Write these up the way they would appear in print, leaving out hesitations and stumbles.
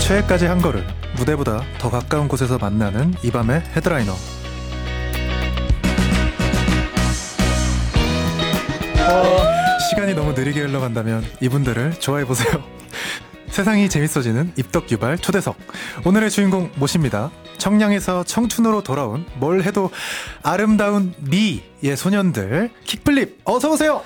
최애까지 한 걸음, 무대보다 더 가까운 곳에서 만나는 이 밤의 헤드라이너. 시간이 너무 느리게 흘러간다면 이분들을 좋아해보세요. 세상이 재밌어지는 입덕유발 초대석. 오늘의 주인공 모십니다. 청량에서 청춘으로 돌아온 뭘 해도 아름다운 미의 소년들 킥플립, 어서오세요.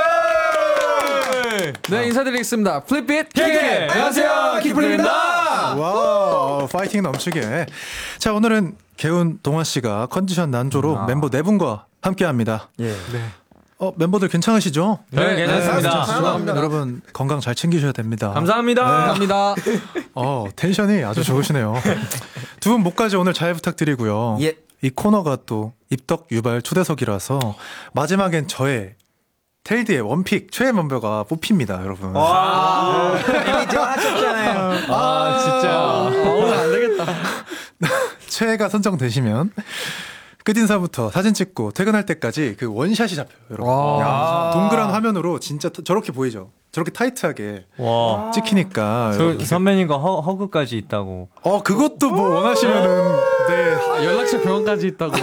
네, 인사드리겠습니다. 플립빗 킥킥! 안녕하세요, 킥플립입니다. 와, 파이팅 넘치게. 자, 오늘은 개운 동아씨가 컨디션 난조로 멤버 4분과 함께합니다. 예. 네. 멤버들 괜찮으시죠? 네, 괜찮습니다. 괜찮으시죠? 여러분 건강 잘 챙기셔야 됩니다. 감사합니다. 감사합니다. 텐션이 아주 좋으시네요. 두 분 목까지 오늘 잘 부탁드리고요. 예. 이 코너가 또 입덕 유발 초대석이라서 마지막엔 저의 텔디의 원픽 최애 멤버가 뽑힙니다, 여러분. 이미 저 하셨잖아요. 진짜. 오늘 안 되겠다. 최애가 선정되시면 끝인사부터 사진 찍고 퇴근할 때까지 그 원샷이 잡혀요, 여러분. 동그란 화면으로 진짜 저렇게 보이죠? 저렇게 타이트하게 와. 찍히니까. 선배님과 허그까지 있다고. 그것도 뭐 원하시면은 네. 연락처 병원까지 있다고.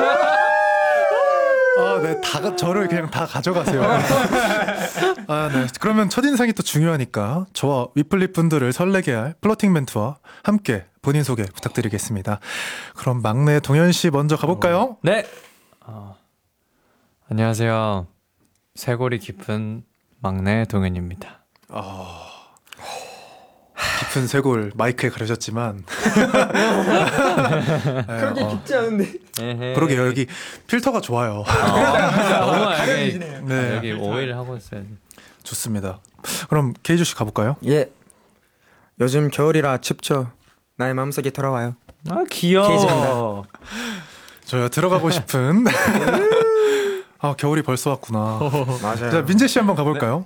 네, 저를 그냥 다 가져가세요. 네. 그러면 첫인상이 또 중요하니까 저와 위플립 분들을 설레게 할 플러팅 멘트와 함께 본인 소개 부탁드리겠습니다. 그럼 막내 동현 씨 먼저 가볼까요? 네. 안녕하세요. 쇄골이 깊은 막내 동현입니다. 깊은 쇄골 마이크에 가려졌지만 그렇게 깊지 않은데. 그러게요. 여기 필터가 좋아요. 너무 가려지네요. 네. 여기 오일 하고 있어요. 좋습니다. 그럼 케이주 씨 가볼까요? 예. 요즘 겨울이라 춥죠. 나의 마음속에 돌아와요. 아 귀여워. 저요 들어가고 싶은 겨울이 벌써 왔구나. 맞아요. 자, 민재 씨 한번 가볼까요?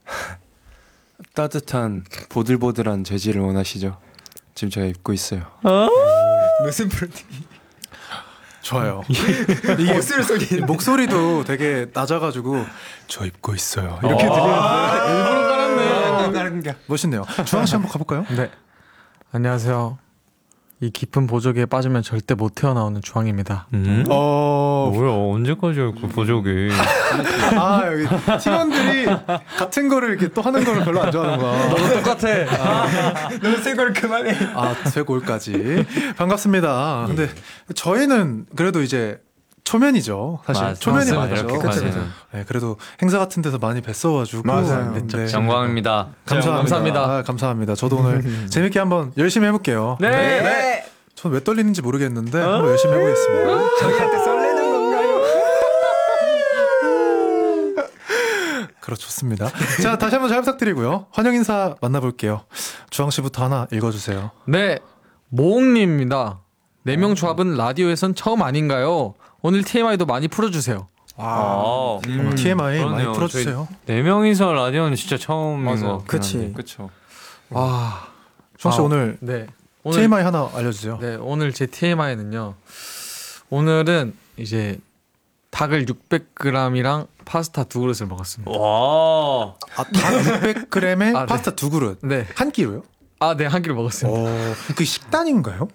따뜻한 보들보들한 재질을 원하시죠? 지금 제가 입고 있어요. 무슨 프로틴? 좋아요. 이게 목소리도 되게 낮아가지고 저 입고 있어요. 이렇게 들리는데 일부러 깔았네. 멋있네요. 주황 씨 한번 가볼까요? 네. 안녕하세요. 이 깊은 보조개에 빠지면 절대 못 태어나오는 주황입니다. 뭐야 언제까지 할 거야 보조개. 여기 팀원들이 같은 거를 이렇게 또 하는 거를 별로 안 좋아하는구나. 너도 똑같아. 너는 새걸 그만해. 쇄골까지 반갑습니다. 근데 저희는 그래도 이제 초면이죠. 사실 맞아. 초면이 맞습니다. 맞죠. 이렇게까지는. 네, 그래도 행사 같은 데서 많이 뵀어가지고 맞아요. 네. 영광입니다. 감사합니다. 감사합니다. 저도 오늘 재밌게 한번 열심히 해볼게요. 네. 전 왜 떨리는지 모르겠는데 한번 열심히 해보겠습니다. 저희한테 설레는 건가요? 그렇죠, 좋습니다. 자, 다시 한번 잘 부탁드리고요. 환영 인사 만나볼게요. 주황 씨부터 하나 읽어주세요. 네. 모홍님입니다. 4명 조합은 라디오에선 처음 아닌가요? 오늘 TMI도 많이 풀어주세요. TMI 그러네요. 많이 풀어주세요. 네 명이서 라디오는 진짜 처음인 맞아요. 것 같긴 한데. 그렇죠. 주황 씨 오늘 네. TMI 하나 알려주세요. 네, 오늘 제 TMI는요. 오늘은 이제 닭을 600g이랑 파스타 2그릇을 먹었습니다. 와. 닭 600g에 네. 파스타 2그릇. 네. 한 끼로요? 네, 한 끼를 먹었습니다. 그 식단인가요?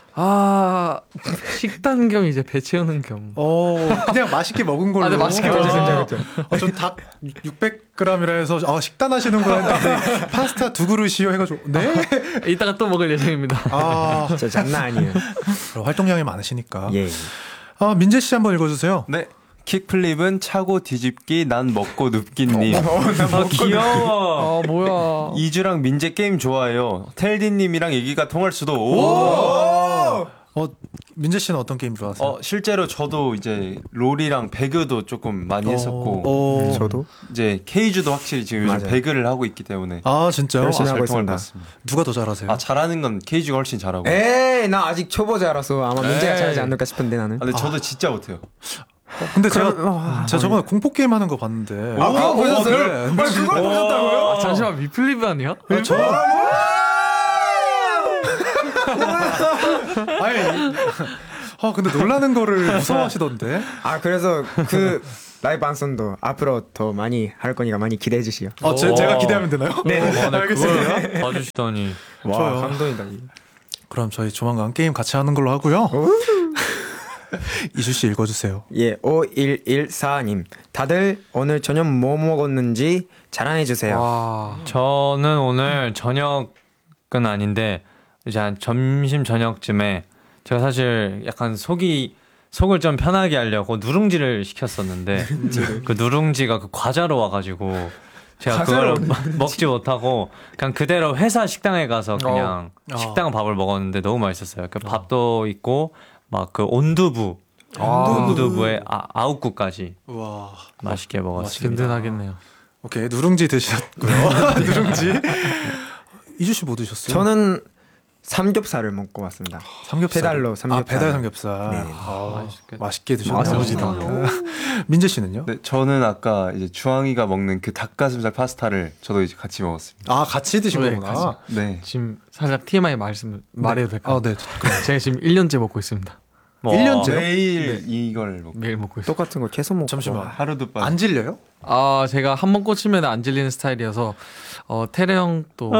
식단 겸 이제 배 채우는 겸. 그냥 맛있게 먹은 걸로. 네, 맛있게 먹었습니다. 전닭 600g이라 해서 식단 하시는구나 했는데 파스타 2그릇이요 해가지고 네? 이따가 또 먹을 예정입니다. 진짜 장난 아니에요. 활동량이 많으시니까. 예. 민재 씨 한번 읽어주세요. 네. 킥플립은 차고 뒤집기 난 먹고 눕기님. 귀여워. 뭐야. 2주랑 민재 게임 좋아해요. 텔디님이랑 얘기가 통할 수도. 민재 씨는 어떤 게임 좋아하세요? 실제로 저도 이제 롤이랑 배그도 조금 많이 했었고 저도 이제 케이주도 확실히 지금 요즘 맞아요. 배그를 하고 있기 때문에 진짜요? 열심히 하고 잘 통할 있습니다. 것 같습니다. 누가 더 잘하세요? 잘하는 건 케이주가 훨씬 잘하고. 에이, 나 아직 초보자라서 아마 문제가 잘하지 않을까 싶은데 나는. 근데 저도 진짜 못해요. 근데 제가 저번에 공포 게임 하는 거 봤는데. 그거 보셨어요? 네. 그걸 보셨다고요? 잠시만, 미플리브 아니야? 근데 놀라는 거를 무서워하시던데. 그래서 그 라이브 방송도 앞으로 더 많이 할 거니까 많이 기대해 주시오. 제가 기대하면 되나요? 네. 알겠습니다. 그걸 봐주시더니. 와, 좋아요. 감동이다. 그럼 저희 조만간 게임 같이 하는 걸로 하고요. 이수 씨 읽어주세요. 예, 5114님. 다들 오늘 저녁 뭐 먹었는지 자랑해 주세요. 와. 저는 오늘 저녁은 아닌데 이제 한 점심 저녁쯤에 제가 사실 약간 속을 좀 편하게 하려고 누룽지를 시켰었는데 그 누룽지가 그 과자로 와가지고 제가 그걸 먹지 못하고 그냥 그대로 회사 식당에 가서 그냥 식당 밥을 먹었는데 너무 맛있었어요. 그 밥도 있고 막 그 온두부에 아욱국까지 와, 맛있게 먹었습니다. 든든하겠네요. 오케이 누룽지 드셨고요. 누룽지. 이주 씨 뭐 드셨어요? 저는 삼겹살을 먹고 왔습니다. 삼겹살. 배달로 삼겹살. 배달 삼겹살. 네. 맛있게 드셨네요. 맛있다. 민재 씨는요? 네, 저는 아까 이제 주황이가 먹는 그 닭가슴살 파스타를 저도 이제 같이 먹었습니다. 아 같이 드신 네, 거구나. 네. 지금 살짝 TMI 말해도 될까요? 네. 제가 지금 1년째 먹고 있습니다. 1년째요? 매일 이걸 먹고 매일 먹고 있어요. 똑같은 거 계속 먹고. 잠시만. 하루도 빠져. 안 질려요? 제가 한 번 꽂히면 안 질리는 스타일이어서 테레 형도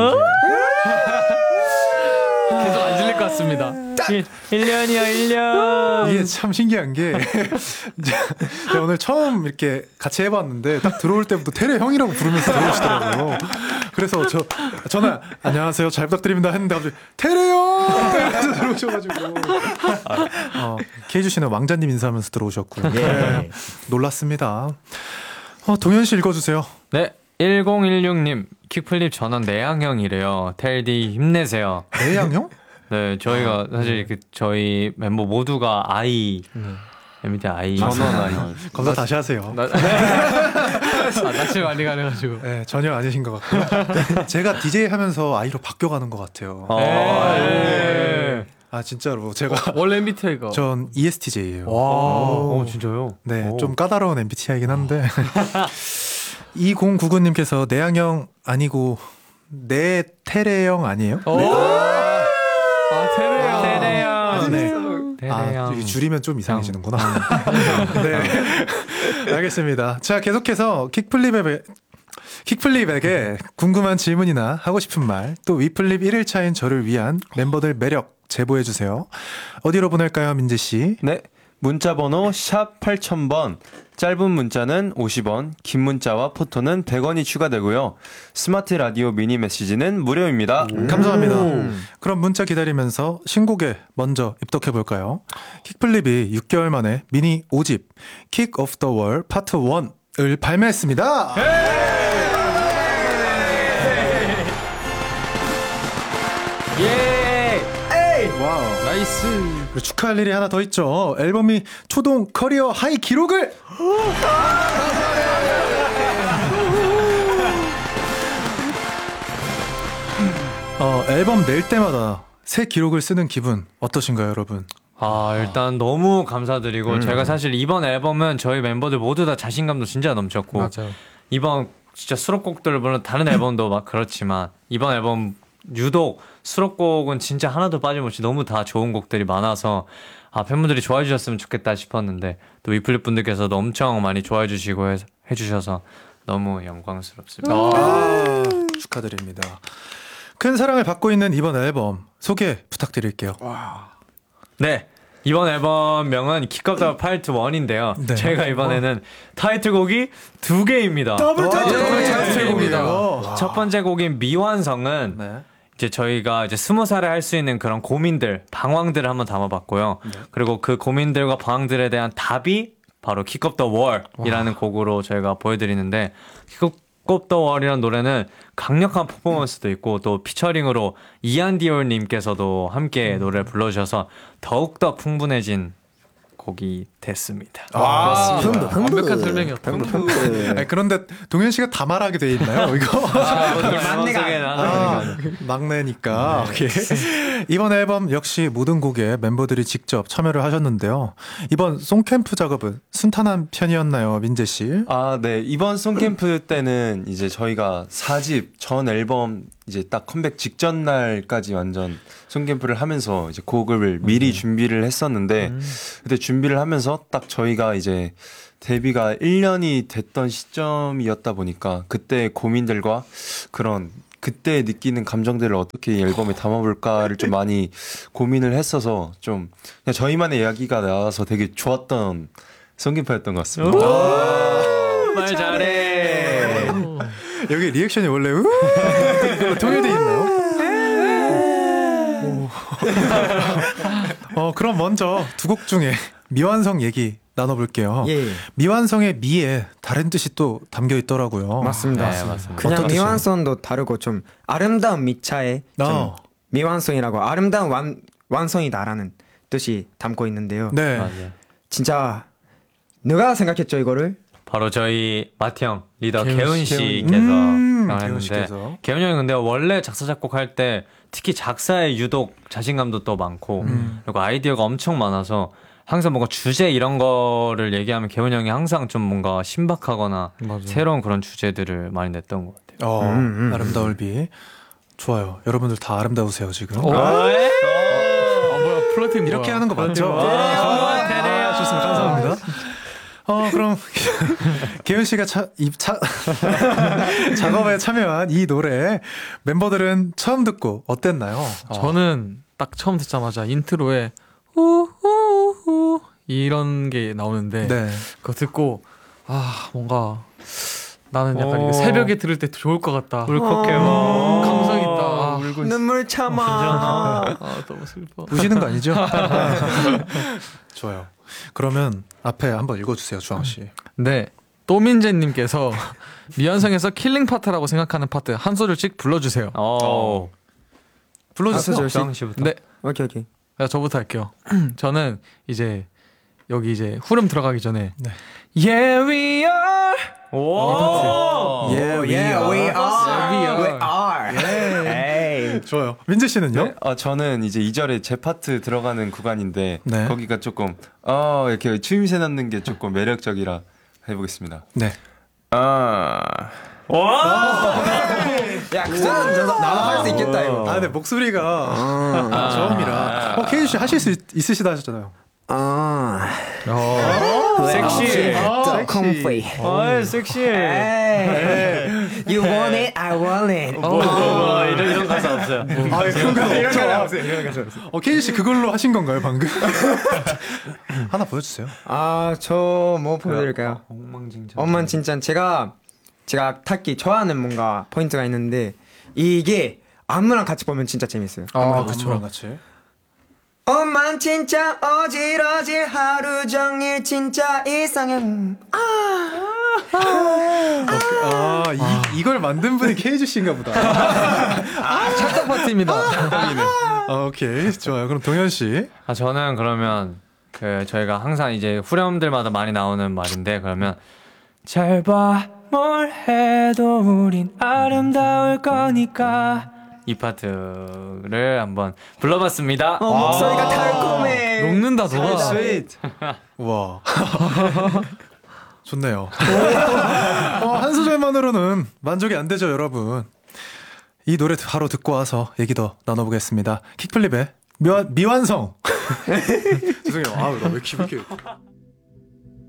계속 안 질릴 것 같습니다. 1년이요 1년. 이게 참 신기한 게 제가 오늘 처음 이렇게 같이 해봤는데 딱 들어올 때부터 테레 형이라고 부르면서 들어오시더라고요. 그래서 저는 안녕하세요 잘 부탁드립니다 했는데 갑자기 테레 형 이러면서 들어오셔가지고 케이주 씨는 왕자님 인사하면서 들어오셨고요. 네, 놀랐습니다. 동현 씨 읽어주세요. 네 1016님 킥플립 전원 내향형이래요. 텔디 힘내세요. 내향형? 네 저희가 사실 저희 멤버 모두가 I MBTI I 전원 아이. 검사 다시 하세요. 낯을 많이 가려가지고. 네, 전혀 아니신 것 같고요. 제가 DJ 하면서 아이로 바뀌어가는 것 같아요. 네. 아 진짜로 제가 원래 MBTI가 전 ESTJ예요. 진짜요? 네, 좀 까다로운 MBTI이긴 한데 2099님께서 내향형 아니고 내 테레형 아니에요? 테레 형. 네. 테레형. 이게 줄이면 좀 이상해지는구나. 네. 알겠습니다. 자, 계속해서 킥플립에게 궁금한 질문이나 하고 싶은 말, 또 위플립 1일차인 저를 위한 멤버들 매력 제보해주세요. 어디로 보낼까요, 민재씨? 네. 문자 번호 샵 8000번. 짧은 문자는 50원, 긴 문자와 포토는 100원이 추가되고요. 스마트 라디오 미니 메시지는 무료입니다. 감사합니다. 그럼 문자 기다리면서 신곡에 먼저 입덕해볼까요? 킥플립이 6개월 만에 미니 5집 킥 오프 더 월 파트 1을 발매했습니다. 와우. 나이스. 그리고 축하할 일이 하나 더 있죠. 앨범이 초동 커리어 하이 기록을 앨범 낼 때마다 새 기록을 쓰는 기분 어떠신가요, 여러분? 일단 너무 감사드리고 제가 사실 이번 앨범은 저희 멤버들 모두 다 자신감도 진짜 넘쳤고 맞아요. 이번 진짜 수록곡들 물론 다른 앨범도 막 그렇지만 이번 앨범 유독 수록곡은 진짜 하나도 빠짐없이 너무 다 좋은 곡들이 많아서 팬분들이 좋아해 주셨으면 좋겠다 싶었는데 또 위플립 분들께서도 엄청 많이 좋아해 주시고 해주셔서 너무 영광스럽습니다. 축하드립니다. 큰 사랑을 받고 있는 이번 앨범 소개 부탁드릴게요. 네. 이번 앨범명은 킥업더 파트 1인데요. 네. 저희가 이번에는 타이틀곡이 2개입니다. 더블 타이틀곡입니다. 첫 번째 곡인 미완성은 네. 이제 저희가 이제 20살에 할 수 있는 그런 고민들, 방황들을 한번 담아봤고요. 그리고 그 고민들과 방황들에 대한 답이 바로 Kick Up the Wall이라는 곡으로 저희가 보여드리는데 Kick Up the Wall이라는 노래는 강력한 퍼포먼스도 있고 또 피처링으로 이안디올님께서도 함께 노래를 불러주셔서 더욱더 풍부해진 곡이 됐습니다. 완벽한 설명이었다. 아니, 그런데 동현 씨가 다 말하게 돼 있나요? 이거 막내니까. 오케이. 이번 앨범 역시 모든 곡에 멤버들이 직접 참여를 하셨는데요. 이번 송캠프 작업은 순탄한 편이었나요, 민재 씨? 네. 이번 송캠프 때는 이제 저희가 4집 전 앨범 이제 딱 컴백 직전 날까지 완전 송캠프를 하면서 이제 곡을 미리 준비를 했었는데 그때 준비를 하면서 딱 저희가 이제 데뷔가 1년이 됐던 시점이었다 보니까 그때 고민들과 그런 그때 느끼는 감정들을 어떻게 이 앨범에 담아볼까를 좀 많이 고민을 했어서 좀 그냥 저희만의 이야기가 나와서 되게 좋았던 송캠프였던 것 같습니다. 말 잘해. 여기 리액션이 원래 통일돼 있나요? 그럼 먼저 두 곡 중에 미완성 얘기 나눠볼게요. 예. 미완성의 미에 다른 뜻이 또 담겨 있더라고요. 맞습니다. 네, 맞습니다. 그냥 어떤 뜻이요? 미완성도 다르고 좀 아름다운 미차에 좀 어. 미완성이라고 아름다운 완성이다라는 뜻이 담고 있는데요. 네. 맞아요. 진짜 누가 생각했죠 이거를? 바로 저희 마티 형 리더 개훈 개훈 씨. 씨께서 개훈 했는데 씨께서. 개훈 형이 근데 원래 작사 작곡할 때 특히 작사에 유독 자신감도 또 많고 그리고 아이디어가 엄청 많아서 항상 뭔가 주제 이런 거를 얘기하면 개훈 형이 항상 좀 뭔가 신박하거나 맞아요. 새로운 그런 주제들을 많이 냈던 것 같아요. 아름다울 비. 좋아요. 여러분들 다 아름다우세요 지금. 뭐야 플러팅 이렇게 뭐야? 하는 거 맞죠? 좋습니다. 감사합니다. 그럼 개훈 씨가 작업에 참여한 이 노래 멤버들은 처음 듣고 어땠나요? 저는 딱 처음 듣자마자 인트로에 우우우 이런 게 나오는데 네. 그거 듣고 뭔가 나는 약간 이거 새벽에 들을 때 좋을 것 같다. 울컥해요. 감성 있다. 울고 눈물 참아. 너무 슬퍼. 우시는 거 아니죠? 좋아요. 그러면 앞에 한번 읽어주세요, 주황 씨. 네. 또민재님께서 미완성에서 킬링 파트라고 생각하는 파트 한 소절씩 불러주세요. 불러주세요. 아, 주황 씨부터. 네. 오케이. 저부터 할게요. 저는 이제 여기 이제 후렴 들어가기 전에 네. Yeah we are Yeah, we are. 에이. 좋아요. 민재 씨는요? 네? 저는 이제 2절에 제 파트 들어가는 구간인데 네. 거기가 조금 이렇게 추임새 넣는 게 조금 매력적이라 해보겠습니다. 네. 야, 그전엔 나도 할 수 있겠다 이거. 근데 목소리가 처음이라. 케이지 씨 하실 수 있으시다 하셨잖아요. 섹시. comfy. 섹시해. You want it, I want it. 이런 가사 없어요. 그런 거 없죠. 케이지 씨 그걸로 하신 건가요, 방금? 하나 보여주세요. 저 뭐 보여드릴까요? 엉망진창. 엄만 진짜 제가 타기 좋아하는 뭔가 포인트가 있는데 이게 안무랑 같이 보면 진짜 재밌어요. 그쵸. 같이. 엄만 진짜 어질어질 하루 종일 진짜 이상해. 이걸 만든 분이 케이지 씨인가 보다. 찰떡 파트입니다. 오케이. 좋아요. 그럼 동현 씨. 저는 그러면 저희가 항상 이제 후렴들마다 많이 나오는 말인데 그러면 잘 봐 뭘 해도 우린 아름다울 거니까 이 파트를 한번 불러봤습니다. 목소리가 달콤해. 녹는다 너가. 와. 좋네요. 한 소절만으로는 만족이 안 되죠, 여러분. 이 노래 바로 듣고 와서 얘기 더 나눠보겠습니다. 킥플립의 미완성. 죄송해요. 왜 이렇게